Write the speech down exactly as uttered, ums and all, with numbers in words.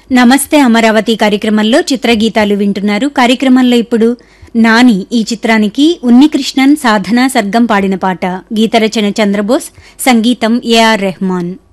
నమస్తే అమరావతి కార్యక్రమంలో చిత్రగీతాలు వింటున్నారు. కార్యక్రమంలో ఇప్పుడు నాని ఈ చిత్రానికి ఉన్నికృష్ణన్, సాధన, సర్గం పాడిన పాట. గీతరచన చంద్రబోస్, సంగీతం ఏఆర్ రెహమాన్.